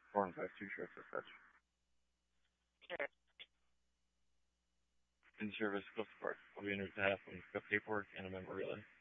4 and 5, 2 shirts as such. In service, close to park. I'll be in route to half when you pick up paperwork and a member relay.